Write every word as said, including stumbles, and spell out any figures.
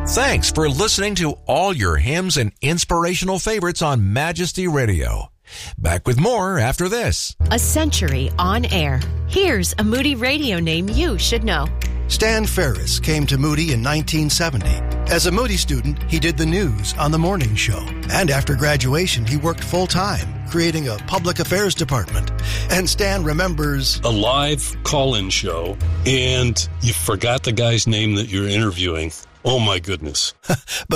Thanks for listening to all your hymns and inspirational favorites on Majesty Radio. Back with more after this. A century on air. Here's a Moody Radio name you should know. Stan Ferris came to Moody in nineteen seventy. As a Moody student, he did the news on the morning show. And after graduation, he worked full-time, creating a public affairs department. And Stan remembers... a live call-in show, and you forgot the guy's name that you're interviewing. Oh, my goodness. But